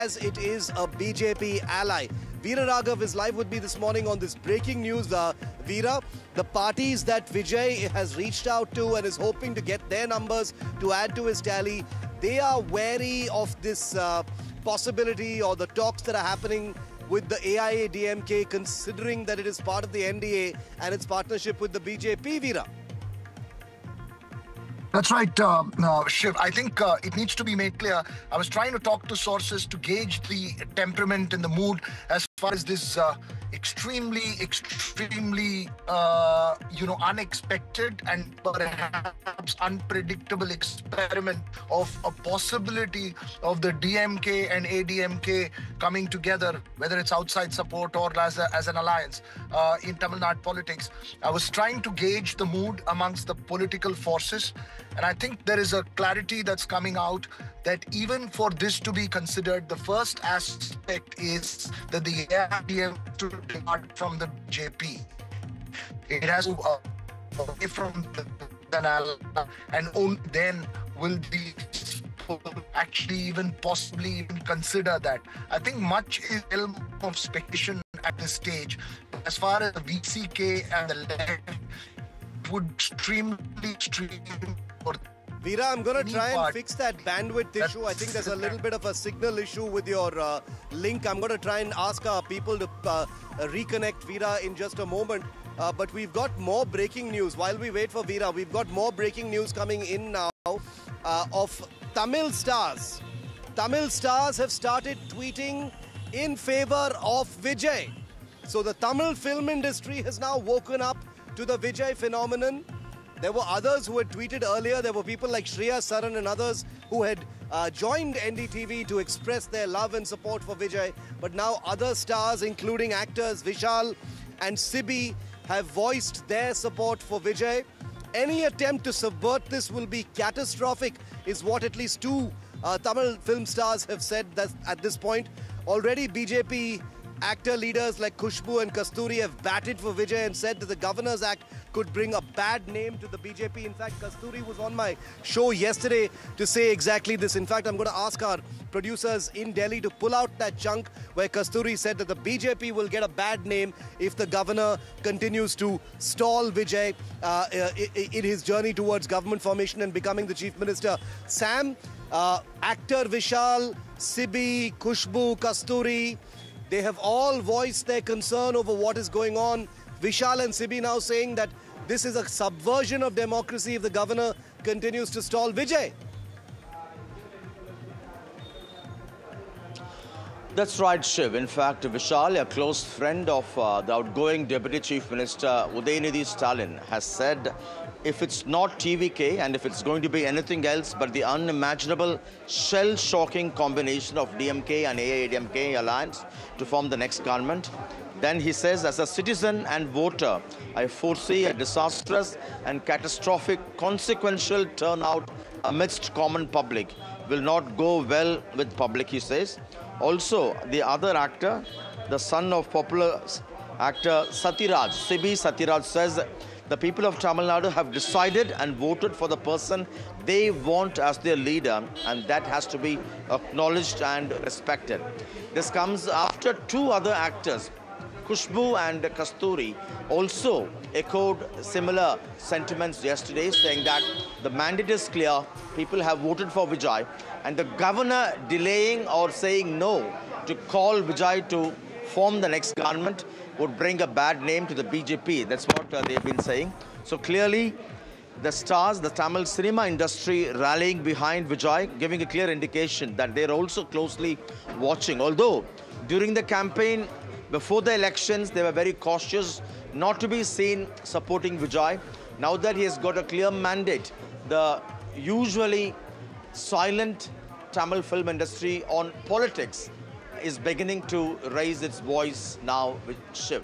as it is a BJP ally. Veera Raghav is live with me this morning on this breaking news. Veera, the parties that Vijay has reached out to and is hoping to get their numbers to add to his tally, they are wary of this possibility or the talks that are happening with the AIADMK, considering that it is part of the NDA and its partnership with the BJP, Veera. That's right, Shiv. I think it needs to be made clear. I was trying to talk to sources to gauge the temperament and the mood as far as this extremely, unexpected and perhaps unpredictable experiment of a possibility of the DMK and ADMK coming together, whether it's outside support or as an alliance in Tamil Nadu politics. I was trying to gauge the mood amongst the political forces, and I think there is a clarity that's coming out that even for this to be considered, the first aspect is that the AIADMK should depart from the BJP. It has to away from the and only then will be actually even possibly even consider that. I think much is realm of speculation at this stage. As far as the VCK and the left would stream for Veera, I'm going to try and fix that bandwidth issue. I think there's a little bit of a signal issue with your link. I'm going to try and ask our people to reconnect Veera in just a moment. But we've got more breaking news. While we wait for Veera, we've got more breaking news coming in now of Tamil stars. Tamil stars have started tweeting in favor of Vijay. So the Tamil film industry has now woken up to the Vijay phenomenon. There were others who had tweeted earlier. There were people like Shreya Saran and others who had joined NDTV to express their love and support for Vijay. But now other stars, including actors Vishal and Sibi, have voiced their support for Vijay. Any attempt to subvert this will be catastrophic, is what at least two Tamil film stars have said that at this point. Already BJP actor leaders like Khushbu and Kasturi have batted for Vijay and said that the Governor's Act could bring a bad name to the BJP. In fact, Kasturi was on my show yesterday to say exactly this. In fact, I'm going to ask our producers in Delhi to pull out that chunk where Kasturi said that the BJP will get a bad name if the Governor continues to stall Vijay in his journey towards government formation and becoming the Chief Minister. Sam, actor Vishal, Sibi, Khushbu, Kasturi, they have all voiced their concern over what is going on. Vishal and Sibi now saying that this is a subversion of democracy if the Governor continues to stall Vijay. That's right, Shiv. In fact, Vishal, a close friend of the outgoing Deputy Chief Minister Udayanidhi Stalin, has said if it's not TVK and if it's going to be anything else but the unimaginable, shell-shocking combination of DMK and AIADMK alliance to form the next government, then he says, as a citizen and voter, I foresee a disastrous and catastrophic consequential turnout amidst common public. Will not go well with public, he says. Also, the other actor, the son of popular actor Satyaraj, Sibi Satyaraj, says the people of Tamil Nadu have decided and voted for the person they want as their leader, and that has to be acknowledged and respected. This comes after two other actors, Khushbu and Kasturi, also echoed similar sentiments yesterday, saying that the mandate is clear, people have voted for Vijay, and the Governor delaying or saying no to call Vijay to form the next government would bring a bad name to the BJP. That's what they've been saying. So clearly, the stars, the Tamil cinema industry rallying behind Vijay, giving a clear indication that they're also closely watching. Although, during the campaign, before the elections, they were very cautious not to be seen supporting Vijay. Now that he has got a clear mandate, the usually silent Tamil film industry on politics is beginning to raise its voice now with Shiv.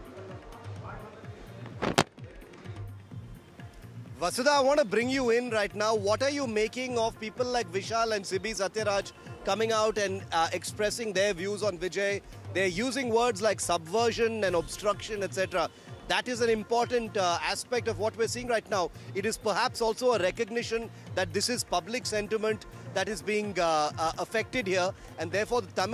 Vasudha, I want to bring you in right now. What are you making of people like Vishal and Sibi Satyaraj coming out and expressing their views on Vijay? They're using words like subversion and obstruction, etc. That is an important aspect of what we're seeing right now. It is perhaps also a recognition that this is public sentiment that is being affected here, and therefore the Tamil